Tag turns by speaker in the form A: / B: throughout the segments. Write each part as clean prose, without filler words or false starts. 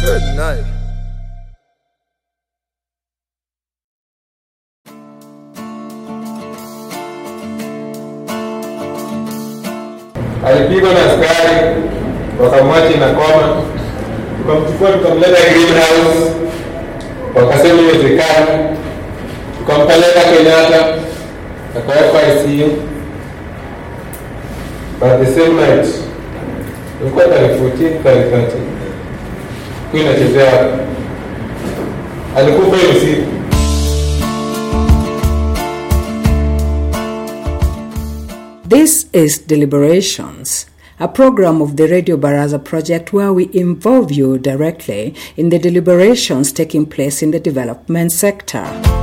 A: Good night.
B: Alipigwa na askari, wakamwacha na koma, tukamchukua tukamleta greenhouse, wakasema iwezekani, tukampeleka Kenyatta, akawekwa ICU. But the same night, ilikuwa tarehe 14, tarehe 30, kwa inachezea, alikufa hiyo siku.
C: This is Deliberations, a program of the Radio Baraza project where we involve you directly in the deliberations taking place in the development sector.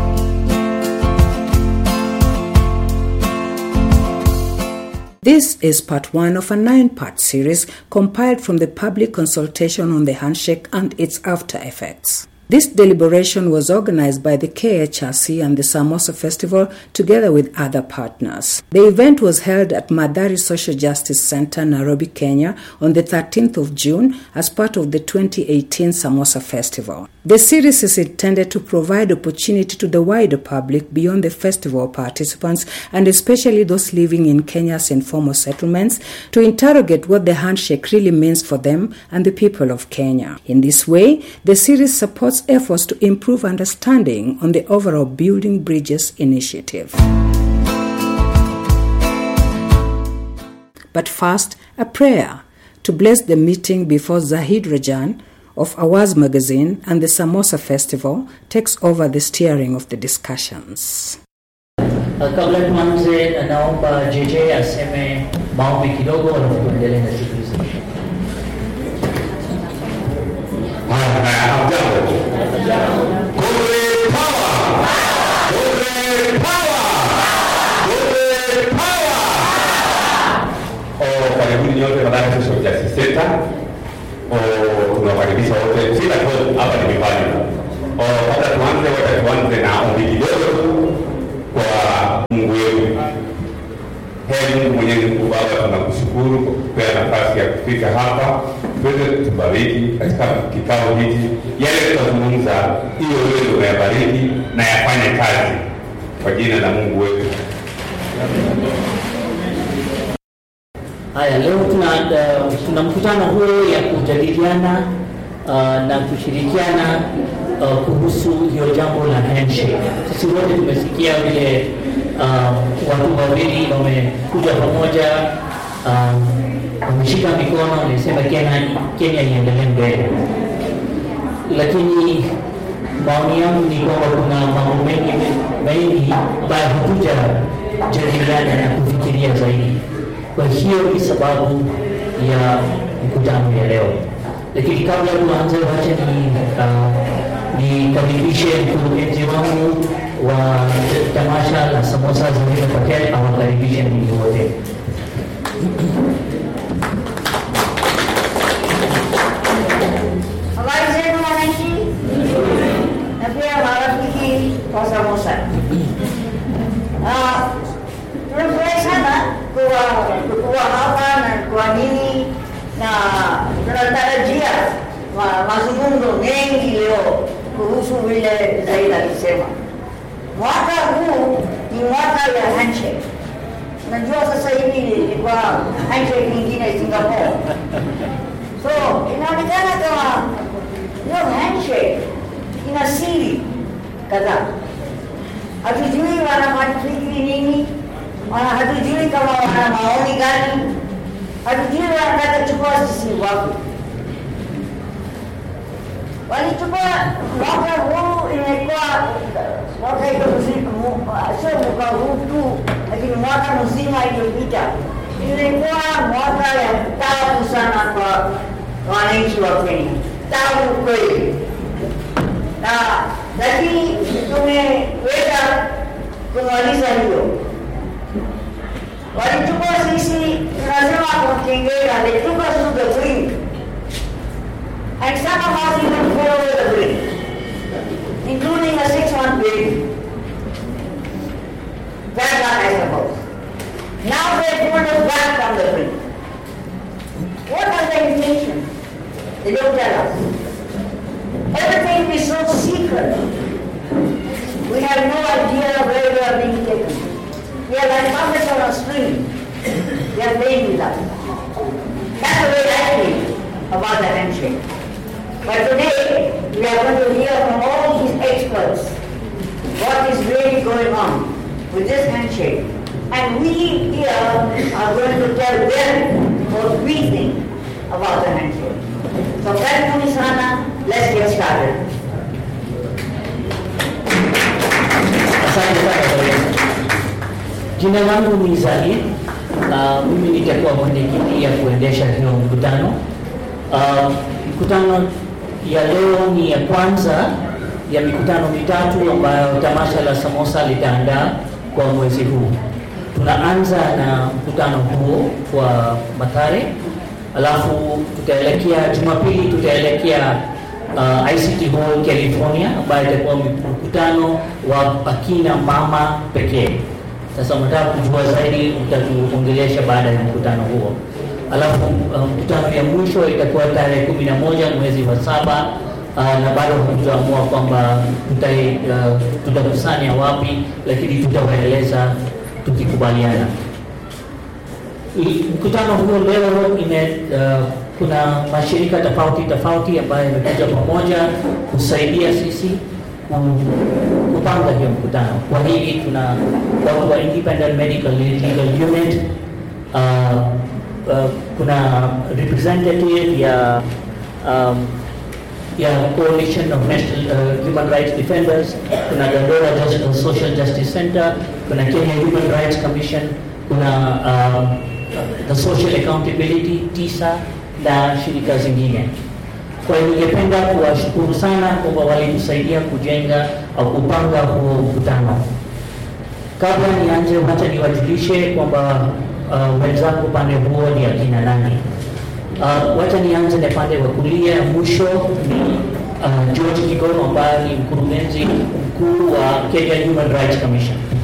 C: This is part 1 of a 9-part series compiled from the public consultation on the handshake and its after effects. This deliberation was organized by the KHRC and the Samosa Festival together with other partners. The event was held at Madari Social Justice Center, Nairobi, Kenya on the 13th of June as part of the 2018 Samosa Festival. The series is intended to provide opportunity to the wider public beyond the festival participants and especially those living in Kenya's informal settlements to interrogate what the handshake really means for them and the people of Kenya. In this way, the series supports efforts to improve understanding on the overall Building Bridges initiative. But first, a prayer to bless the meeting before Zahid Rajan of Awaz Magazine and the Samosa Festival takes over the steering of the discussions.
D: Kabla tuanze naomba JJ aseme maombi kidogo alafu tuendelee na shughuli zetu.
B: Karibuni nyote Madari Social Justice Center. Tunawakaribisha wote. Sina tu hapa ni mifano. Kabla tuanze na ombi kidogo kwa Mungu wetu. Mungu Mwenyezi Mungu Baba, tunakushukuru kwa kupea nafasi ya kufika hapa. Tuweze tubariki katika kikao hiki. Yale tutazungumza hiyo wewe unayabariki na yafanye kazi kwa jina la Mungu wetu.
D: Haya, leo tuna mkutano huu ya kujadiliana na kushirikiana kuhusu hiyo jambo la handshake. Sisi wote tumesikia vile watu wawili wamekuja pamoja, wameshika mikono, wamesema Kenya iendelee mbele. Lakini maoni yangu ni kwamba kuna mambo mengi ambayo hatujajadiliana na kufikiria zaidi. Kwa hiyo ni sababu ya mkutano ya leo. Lakini kabla tuanze, wacha nikaribishe mkurugenzi wangu wa tamasha la Samosa Zahid Patel awakaribishe ninyi wote.
E: Habari zenu wananchi, na pia marafiki wa Samosa. Tunafurahi sana kuwa hapa na kuamini, na tunatarajia mazungumzo mengi leo kuhusu vile Zahid alisema. Mwaka huu ni mwaka ya handshake. Unajua sasa hivi ilikuwa handshake nyingine Singapore. So inaonekana kama hiyo handshake ina siri kadhaa. Hatujui wanafikiri nini, hatujui kama wana maoni gani, hatujui wanataka kuchukua sisi wapi. Walichukua mwaka huu, imekuwa mwaka sio mwaka huu tu, lakini mwaka mzima iliyopita ilikuwa mwaka ya tabu sana kwa wananchi wa Kenya. Tabu kweli. Lakini tumeweza kumaliza hiyo. Walichukua sisi, tunasema kwa Kiingereza, they took us to the brink. And some of us even fell over the brink, including a 6-month baby. Bad luck, I suppose. Now they pulled us back from the brink. What are the intentions? They don't tell us. church. We have no idea where we are being taken. We are like puppets on a string. They are playing with us. That's the way I feel about the handshake. But today, we are going to hear from all these experts what is really going on with this handshake. And we here are going to tell them what we think about the handshake. So, karibuni sana, let's get started.
D: Asante sana. Jina langu ni Zali. Mimi nitakuwa mwenyekiti ya kuendesha hiyo mkutano. Mkutano ya leo ni ya kwanza ya mikutano mitatu ambayo tamasha la Samosa litaandaa kwa mwezi huu. Tunaanza na mkutano huo kwa Mathare, alafu tutaelekea Jumapili tutaelekea ICT Hall California ambayo itakuwa mkutano wa akina mama pekee. Sasa mtaka kujua zaidi mtatuongelesha baada ya mkutano huo. Alafu mkutano ya mwisho itakuwa tarehe 11 mwezi wa 7 na bado tutaamua kwamba tutakusanya wapi, lakini tutawaeleza tukikubaliana. Mkutano huo leo kuna mashirika tofauti ambayo yamekuja pamoja kusaidia sisi kupanga hiyo mkutano. Kwa hivi tuna watu wa Independent Medical Legal Unit, kuna representative ya Coalition of National Human Rights Defenders, kuna Dandora Social Justice Center, kuna Kenya Human Rights Commission, kuna the Social Accountability, TISA na shirika zingine. Kwa hiyo ningependa kuwashukuru sana kwa walitusaidia kujenga au kupanga huo mkutano. Kabla nianze, wacha niwajulishe kwamba wenzangu pande huo ni akina nani. Wacha nianze na pande wa kulia. Mwisho ni George Kigono ambaye ni mkurugenzi mkuu wa Kenya Human Rights Commission.